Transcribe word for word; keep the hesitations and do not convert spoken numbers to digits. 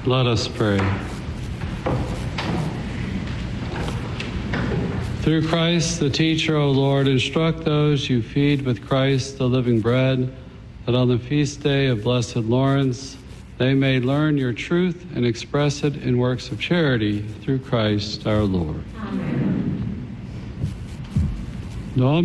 Let us pray. Through Christ, the teacher, O Lord, instruct those you feed with Christ, the living bread, that on the feast day of Blessed Lawrence, they may learn your truth and express it in works of charity through Christ our Lord. Amen.